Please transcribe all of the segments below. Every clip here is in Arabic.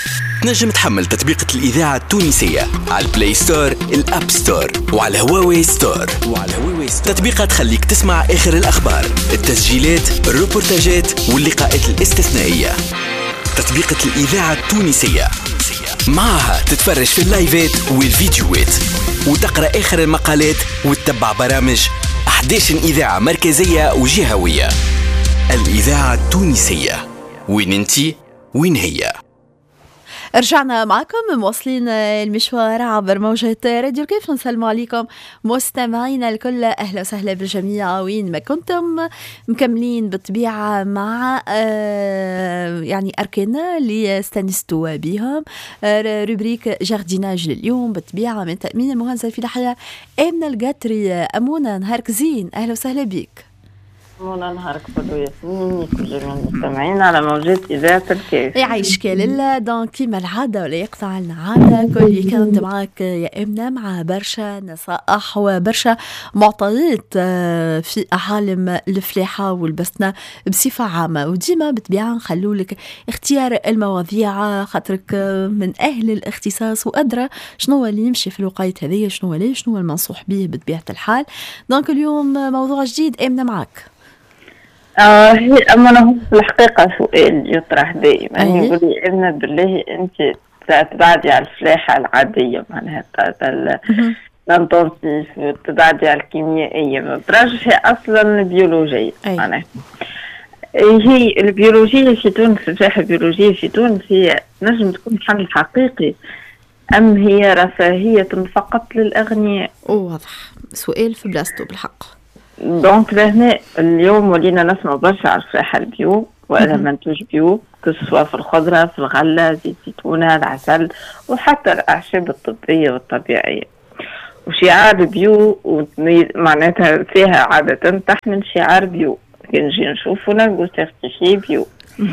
تنجم تحمل تطبيقة الإذاعة التونسية على البلاي ستور، الأب ستور، وعلى هواوي ستور. تطبيقة تخليك تسمع آخر الأخبار، التسجيلات، الروبورتاجات واللقاءات الاستثنائية. تطبيقة الإذاعة التونسية معها تتفرج في اللايفات والفيديوهات وتقرأ آخر المقالات وتتبع برامج 11 إذاعة مركزية وجهوية. الإذاعة التونسية، وين انتي وين هي. رجعنا معكم مواصلين المشوار عبر موجة راديو الكيف. نسلم عليكم مستمعينا الكل، أهلا وسهلا بالجميع وين ما كنتم. مكملين بالطبيعة مع يعني أركان اللي استنستوا بهم، روبريك جارديناج لليوم بالطبيعة من تأمين المهندسة في الحياة آمنة القطري. أمونة، نهارك زين، أهلا وسهلا بك. نهارك كله ياسمين، كل جميع المستمعين على موجات إذاعة الكيف. يعيشك لله. دونك كيما العادة ولا يقطع لنا عادة، كل ويكاند معك يا إمنا مع برشا نصائح وبرشا معطيات في عالم الفلاحة والبسنة بصفة عامة، وديما بطبيعة نخلولك اختيار المواضيع خاطرك من أهل الاختصاص وأدرى شنو اللي يمشي في الوقايت هذه، شنو المنصوح به بطبيعة الحال. دونك اليوم موضوع جديد إمنا معك. هي أما هو في الحقيقة سؤال يطرح دائما، يقول لي ابنة بالله أنت تبعدي على الفلاحة العادية، معناها الانتنسيف، تبعدي على الكيميائية، ما ترجحي أصلا البيولوجية. معناها هي البيولوجية في تونس، الفلاحة البيولوجية في تونس هي نجم تكون حل حقيقي أم هي رفاهية فقط للأغنياء؟ واضح، سؤال في بلاصتو بالحق. دونك لهنا اليوم ولينا نسمع برشا على الفلاحة البيو ولا منتوج بيو، كسوا في الخضرة، في الغلة، زيت الزيتونة، العسل، وحتى الأعشاب الطبية والطبيعية. وشعار بيو معناتها فيها عادة تحمل شعار بيو، كي نجي نشوفو نلقو سيرتيفي بيو،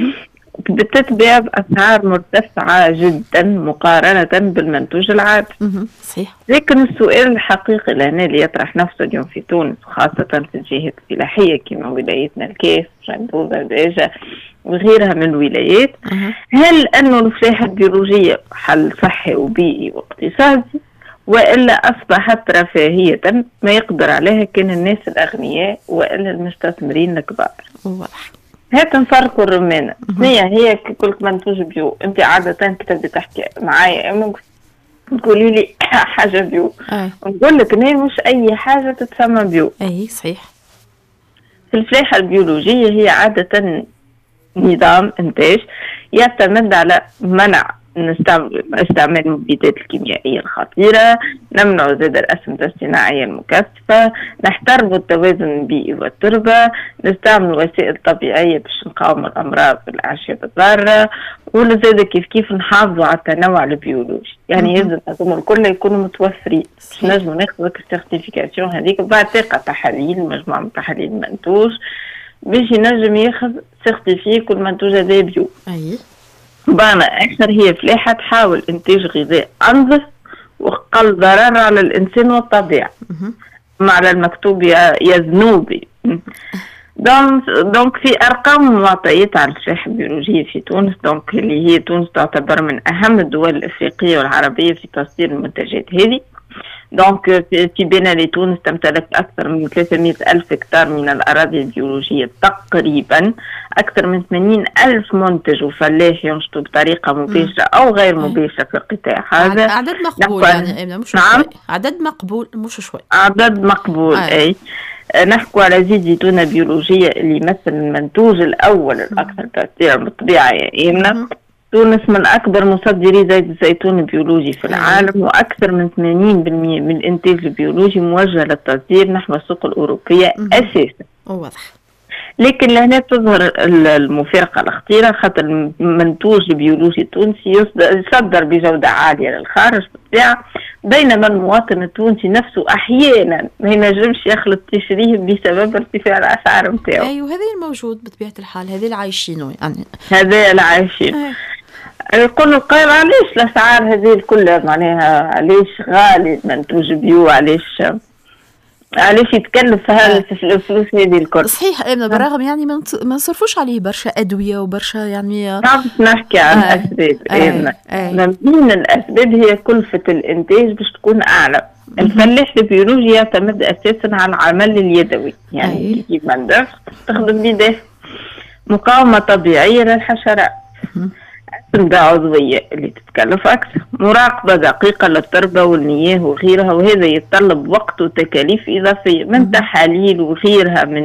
بتتباع بأسعار مرتفعة جدا مقارنة بالمنتوج العادي. صحيح. لكن السؤال الحقيقي لهنا اللي يطرح نفسه اليوم في تونس، خاصة في الجهات الفلاحية كما ولايتنا الكيف، جندوبة، باجة وغيرها من الولايات، هل أنه الفلاحة البيولوجية حل صحي وبيئي واقتصادي، وإلا أصبحت رفاهية ما يقدر عليها كان الناس الأغنياء وإلا المستثمرين الكبار؟ واضح. هات نفرقوا الرمانة. هي كلك منتوج بيو، انت عادة كتبدي تحكي معايا تقولي لي حاجة بيو، نقول لك مش أي حاجة تتسمى بيو. صحيح. في الفلاحة البيولوجية هي عادة نظام إنتاج يعتمد على منع استعمال المبيدات الكيميائية الخطيرة، نمنع زاد الأسمدة الصناعية المكثفة، نحترم التوازن البيئي والتربة، نستعمل وسائل طبيعية باش نقاوم الأمراض والأعشاب الضارة، ولزاد كيف نحافظوا على التنوع البيولوجي. يعني يلزم هذوما الكل يكونوا متوفرين باش نجموا ناخذ السيرتيفيكاسيون هذيك بعد ثقة تحاليل، مجموعة من تحاليل منتوج باش ينجم ياخذ سيرتيفي كل منتوج هذا بيو. بانا أكثر هي فلاحة تحاول إنتاج غذاء أنظف وقل ضرر على الإنسان والطبيعة، على المكتوب يا ذنوبي. دونك في أرقام ومعطيات على الفلاحة البيولوجية في تونس، دونك اللي هي تونس تعتبر من أهم الدول الأفريقية والعربية في تصدير المنتجات هذه. دونك في بنالي تونس تمتلك أكثر من 300 ألف هكتار من الأراضي البيولوجية تقريبا، أكثر من 80 ألف منتج وفلاح ينشطوا بطريقة مباشرة أو غير مباشرة في القطاع هذا. عدد مقبول يعني مش نعم. شوي. عدد مقبول مش شوي. عدد مقبول. أي نحكوا على زيت زيتونة بيولوجية اللي يمثل المنتوج الأول الأكثر تأثيرا بالطبيعة يا إمنا. تونس من أكبر مصدري زيت الزيتون البيولوجي في العالم، وأكثر من 80% من الإنتاج البيولوجي موجه للتصدير نحو السوق الأوروبية أساسا. واضح. لكن لهنا تظهر المفارقة الخطيرة، خاطر المنتوج البيولوجي التونسي يصدر بجودة عالية للخارج بالطبيعة، بينما المواطن التونسي نفسه أحيانا ما ينجمش يخلط تشريه بسبب ارتفاع الأسعار نتاعو. أيوه هذا الموجود بطبيعة الحال، هذا العايشينه يعني. هذا العايشين. يقول القائل علاش الأسعار هذه الكلها، معناها علاش غالي المنتوج بيو، علاش علاش يتكلف في الفلوس هذه الكل؟ صحيح امنه، بالرغم يعني ما نصرفوش عليه برشا ادويه وبرشا يعني. نحكي عن اسباب امنه. من الاسباب هي كلفه الانتاج باش تكون اعلى. الفلاح البيولوجي يعتمد اساسا على العمل اليدوي، يعني كيما ندرس تخدم بيديه، مقاومه طبيعيه للحشرات، تبدا عضويه اللي تتكلف اكثر، مراقبه دقيقه للتربه والمياه وغيرها، وهذا يتطلب وقت وتكاليف اضافيه من تحاليل وغيرها من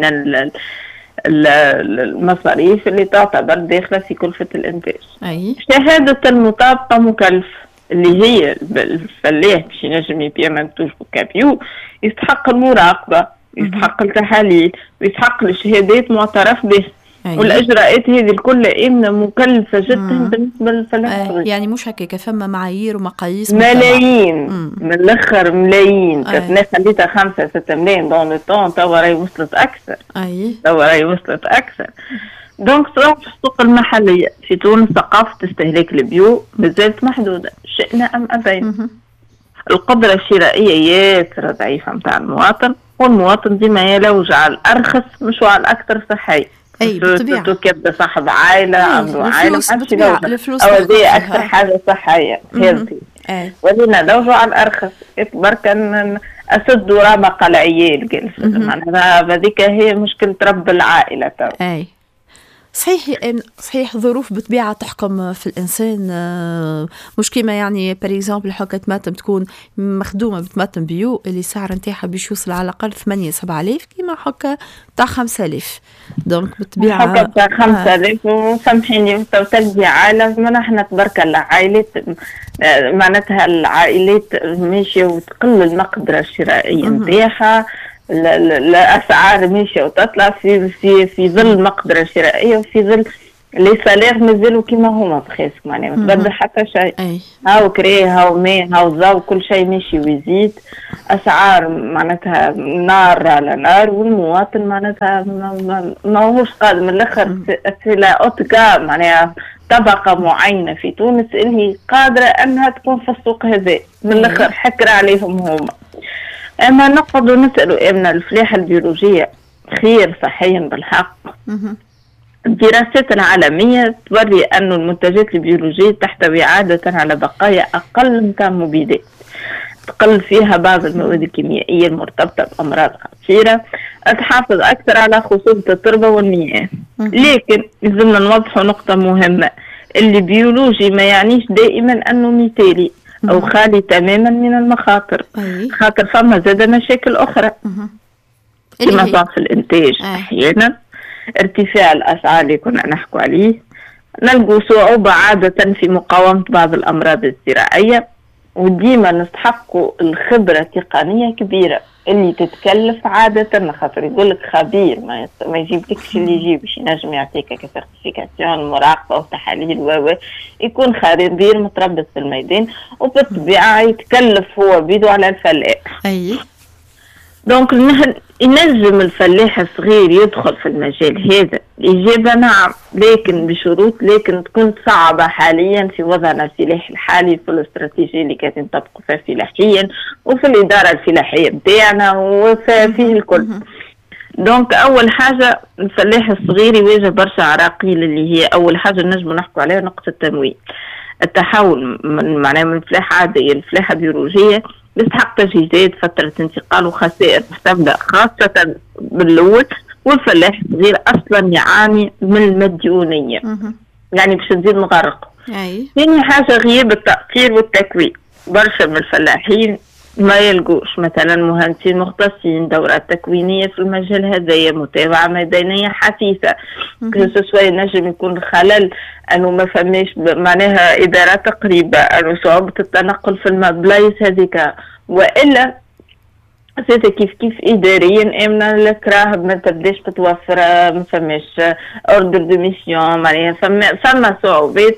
المصاريف اللي تعتبر داخله في كلفه الانتاج. شهاده المطابقه مكلف، اللي هي الفلاح باش ينجم يبيع منتوج بكابيو يستحق المراقبه، يستحق التحاليل، ويستحق الشهادات معترف به. والاجراءات هذه الكل امنه مكلفه جدا بالنسبه للفلاح. يعني مش هكاك، فما معايير ومقاييس ملايين من الاخر، ملايين. كانت خليتها 5-6 ملايين دون لو طون، توا راهي وصلت اكثر. توا راهي وصلت اكثر. دونك صراحة في السوق المحلية في تونس ثقافة استهلاك البيو مازالت محدودة، شئنا أم أبينا. القدرة الشرائية ياسر ضعيفة متاع المواطن، والمواطن ديما يلوج على الأرخص مش على الأكثر صحية. بالطبيعة كيبدا صاحب عائلة عنده عائلة الفلوس أو هذه أكثر حاجة صحية هيلثي، ولينا نلوجوا على الأرخص. برك أسد رمق العيال قال معناها هذيك هي مشكلة رب العائلة تو. صحيح ظروف بطبيعة تحكم في الإنسان، مش كيما يعني بريزامبل حكة ماتم تكون مخدومة بتماتم بيو اللي سعر نتاعها باش يوصل على الأقل 8-7,000 كيما حكة تاع 5,000. دونك بطبيعة حكة تاع 5,000 وسامحيني تلقي عائلة ما نحن تبارك الله عائلات معناتها العائلات ماشية وتقل المقدرة الشرائية نتاعها، الاسعار ماشيه وتطلع في ظل المقدره الشرائيه وفي ظل لي سالير مازالوا كيما هما بخاسك، معناها ما تبدل حتى شيء. هاو كري هاو ماء هاو ضو كل شيء ماشي ويزيد، اسعار معناتها نار على نار، والمواطن معناتها ما هوش قادر من الاخر لا اوتكا معناها طبقه معينه في تونس اللي قادره انها تكون في السوق هذا من الاخر حكر عليهم هما. أما نقعد نسألوا إمنا الفلاحة البيولوجية خير صحيا بالحق؟ الدراسات العالمية توري أن المنتجات البيولوجية تحتوي عادة على بقايا أقل من كمبيدات، تقل فيها بعض المواد الكيميائية المرتبطة بأمراض خطيرة، تحافظ أكثر على خصوبة التربة والمياه. لكن لازمنا نوضحوا نقطة مهمة، اللي بيولوجي ما يعنيش دائما أنه مثالي أو خالي تماما من المخاطر. خاطر فما زاد مشاكل أخرى كما ضعف الإنتاج أحيانا، ارتفاع الأسعار اللي كنا نحكوا عليه، نلقوا صعوبة عادة في مقاومة بعض الأمراض الزراعية، وديما نستحقوا الخبرة التقنية كبيرة اللي تتكلف عادة. خاطر يقولك خبير ما يجيبلكش اللي يجيب باش ينجم يعطيك كسيرتيفيكاسيون مراقبة وتحاليل يكون خبير متربص في الميدان، وبالطبيعة يتكلف هو بيدو على الفلاح. دونك ينجم الفلاح الصغير يدخل في المجال هذا؟ الإجابة نعم، لكن بشروط، لكن تكون صعبة حاليا في وضعنا الفلاحي الحالي، في الاستراتيجية اللي كانت نطبقوا فيها فلاحيا وفي الإدارة الفلاحية بتاعنا وفيه الكل. دونك أول حاجة الفلاح الصغير يواجه برشا عراقيل، اللي هي أول حاجة نجم نحكوا عليها نقطة التمويل. التحول معناه من فلاحة عادية لفلاحة بيولوجية يستحق تجهيزات، فترة انتقال وخسائر تبدأ خاصة بالأول، والفلاح الصغير أصلا يعاني من المديونية يعني باش نزيد نغرق. ثاني حاجة غياب التأثير والتكوين، برشا من الفلاحين ما يلقوش مثلا مهندسين مختصين، دورات تكوينية في المجال هذايا، متابعة ميدانية حثيثة. كسوسوا نجم يكون خلل أنه ما فماش معناها إدارات قريبة، أنه صعوبة التنقل في البلايص هذيك، وإلا زيت كيف إداريا آمنا لك راه ما تبداش تتوفر، ما فماش أوردر دو ميسيون، معناها فما صعوبات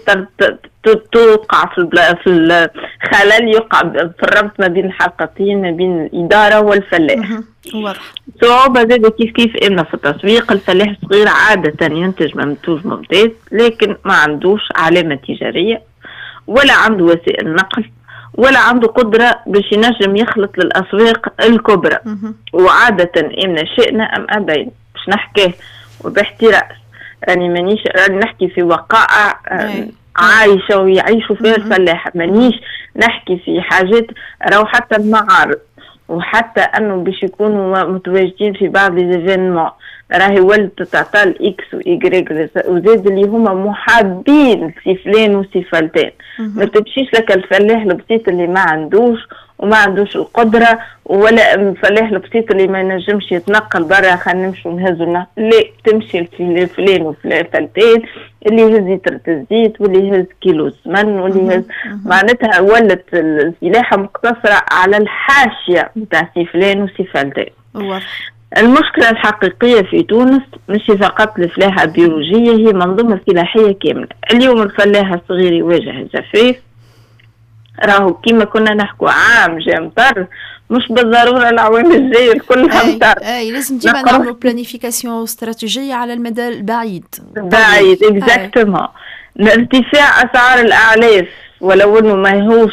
توقع في الخلل يقع في الربط ما بين الحلقتين ما بين الإدارة والفلاح. صعوبة زادة كيف إمنا في التسويق. الفلاح الصغير عادة ينتج منتوج ممتاز، لكن ما عندوش علامة تجارية ولا عنده وسائل نقل ولا عنده قدرة باش ينجم يخلط للأسواق الكبرى. وعادة إمنا شئنا أم أبينا باش نحكيه وباحتراس، راني نحكي في وقائع عايشة ويعيشوا فيها الفلاحة، مانيش نحكي في حاجات راهو حتى المعارض وحتى أنه باش يكونوا متواجدين في بعض ليزيفينمون راهي ولد تعطال إكس وإيكغيك وزاد اللي هما محابين سيفلين وسيفلتين. ما تمشيش لك الفلاح البسيط اللي ما عندوش وما عندوش القدرة، ولا الفلاح البسيط اللي ما ينجمش يتنقل برا خلينا نمشوا نهزوا لا تمشي الفلين وفلتين اللي يهز يترة الزيت واللي يهز كيلو سمن واللي يهز. معناتها ولت الفلاحة مقتصرة على الحاشية نتاع سيفلين وسيفلتين. المشكلة الحقيقية في تونس مش فقط الفلاحة البيولوجية، هي منظومة فلاحية كاملة. اليوم الفلاح الصغير يواجه الجفاف، راهو كيما كنا نحكوا عام جاء مطر مش بالضرورة العوام الجاية كلها مطر. لازم ديما نعملوا بلانيفيكاسيون استراتيجية على المدى البعيد. اكزاكتومون. ارتفاع أسعار الأعلاف ولو انه ما هوش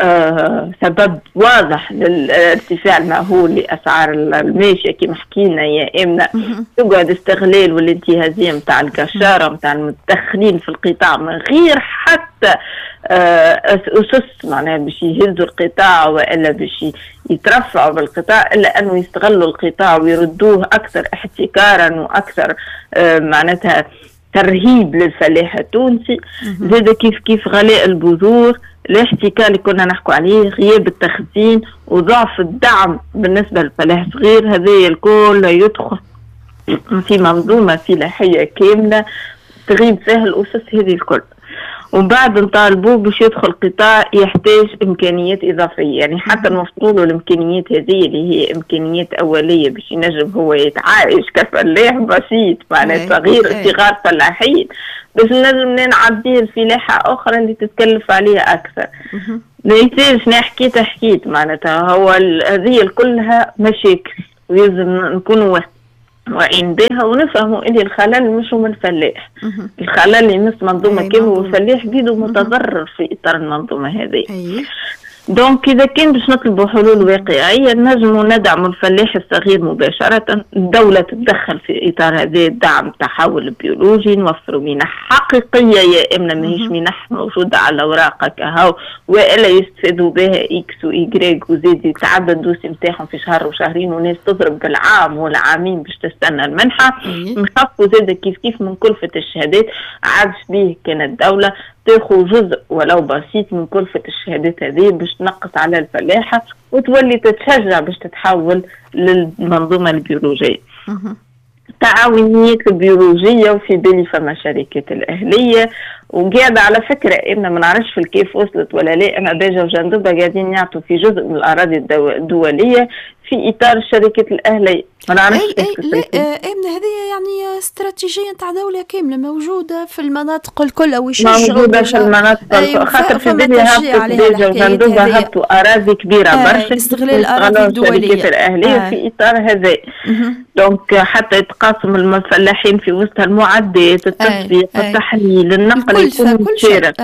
سبب واضح للارتفاع المهول لاسعار الماشيه كما حكينا يا امنه، تقعد استغلال والانتهازيه نتاع القشاره نتاع المتدخلين في القطاع من غير حتى اسس معناها باش يهزوا القطاع والا باش يترفعوا بالقطاع، الا انه يستغلوا القطاع ويردوه اكثر احتكارا واكثر معناتها ترهيب للفلاح التونسي. زاد كيف غلاء البذور، الاحتكار اللي كنا نحكوا عليه، غياب التخزين وضعف الدعم بالنسبة للفلاح الصغير، هذا الكل يدخل في منظومة فلاحية كاملة تغيب فيها الأسس هذه الكل. وبعد نطالبوا باش يدخل قطاع يحتاج إمكانيات إضافية، يعني حتى نوصلوا له الإمكانيات هذه اللي هي إمكانيات أولية باش ينجم هو يتعايش كفلاح بسيط معناها صغار فلاحين، بس نجم نعديه الفلاحة أخرى اللي تتكلف عليها أكثر. ما يصيرش حكيت معناتها هو هذه كلها مشاكل ولازم نكونوا واعيين بها ونفهموا ان الخلل مش من الفلاح، الخلل يمس منظومه كامله والفلاح بيده متضرر في اطار المنظومه هذه. دونك اذا كان باش نطلبوا حلول واقعيه نجموا ندعموا الفلاح الصغير مباشره، الدوله تتدخل في اطار هذا الدعم التحول البيولوجي، نوفروا منح حقيقيه يا امنا ماهيش منح موجوده على اوراق كهو والا يستفادوا بها اكس وايكغيك وزيد يتعدى الدوسي نتاعهم في شهر وشهرين وناس تضرب بالعام والعامين باش تستنى المنحه. نخفوا زاد كيف من كلفه الشهادات، عادش به كانت الدوله تاخذ جزء ولو بسيط من كلفة الشهادات هذه باش تنقص على الفلاحة وتولي تتشجع باش تتحول للمنظومة البيولوجية. التعاونيات البيولوجية وفي بالي فما شركات الأهلية وقاعدة على فكرة إنا ما نعرفش في الكيف وصلت ولا لا، أنا باجة وجندوبة قاعدين يعطوا في جزء من الأراضي الدولية في إطار شركة الأهلية. ما نعرفش إمنا هذه يعني استراتيجية تاع دولة كاملة موجودة في المناطق الكل أو يشجعوا موجودة في المناطق خاطر في بالي هبطوا وجندوبة هبطوا أراضي كبيرة برشا استغلال الأراضي الدولية شركة الأهلية في إطار هذا. دونك حتى يتقاسم الفلاحين في وسط المعدات، التسويق، التحليل، النقل يكون مشارك.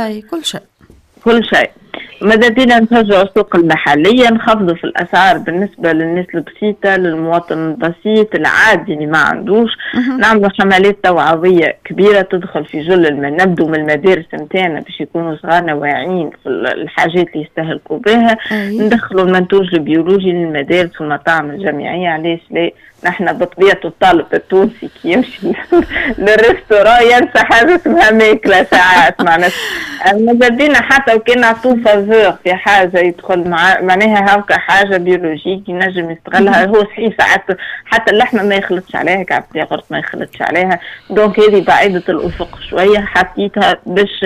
كل شيء. ماذا بينا نشجعوا السوق المحلية، نخفضوا في الأسعار بالنسبة للناس البسيطة، للمواطن البسيط العادي اللي ما عندوش. نعملوا حملات توعوية كبيرة تدخل في جل نبدو من المدارس نتاعنا باش يكونوا صغارنا واعيين في الحاجات اللي يستهلكوا بها. ندخلوا المنتوج البيولوجي للمدارس والمطاعم الجامعية. علاش لا؟ نحن بطبيعته الطالب التونسي كي يمشي للريستوران ينسى حاجة اسمها ماكلة ساعات. ماذا بينا حتى وكان نعطوه فافور في حاجة يدخل معناها هاكا حاجة بيولوجيك ينجم يستغلها. هو صحيح ساعات حتى اللحمة ما يخلطش عليها، كعب الياغورت ما يخلطش عليها. دونك هذه بعيدة الأفق شوية، حطيتها باش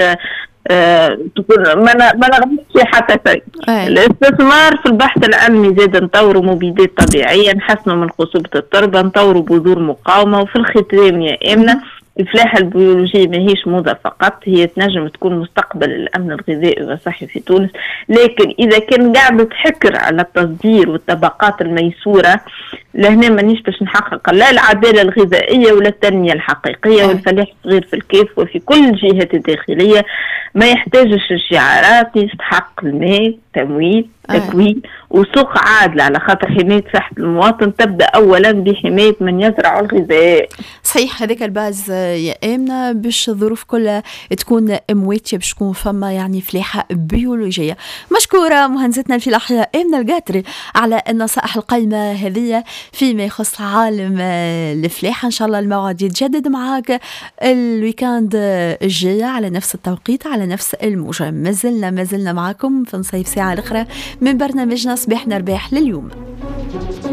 تكون ما نغمش في حتى شيء. الاستثمار في البحث العلمي زاد نطوروا مبيدات طبيعية، نحسنوا من خصوبة التربة، نطوروا بذور مقاومة. وفي الختام يا آمنة الفلاحة البيولوجية ماهيش موضة فقط، هي تنجم تكون مستقبل الأمن الغذائي والصحي في تونس، لكن إذا كان قاعدة تحكر على التصدير والطبقات الميسورة لهنا مانيش باش نحقق لا العدالة الغذائية ولا التنمية الحقيقية. والفلاح الصغير في الكيف وفي كل الجهات الداخلية ما يحتاجش الشعارات، يستحق الماء، تمويل تكوين وسوق عادل، على خاطر حماية صحة المواطن تبدأ أولا بحماية من يزرع الغذاء. صحيح، هذاك الباز يا آمنة باش الظروف كلها تكون مواتية، باش تكون فما يعني فلاحة بيولوجية. مشكورة مهندستنا الفلاحية آمنة القاتري على النصائح القيمة هذه فيما يخص عالم الفلاحة. إن شاء الله الموعد يتجدد معاك الويكاند الجاية على نفس التوقيت على نفس الموجة. ما زلنا معاكم في نصيف ساعة الأخرى من برنامجنا صباحنا رباح لليوم.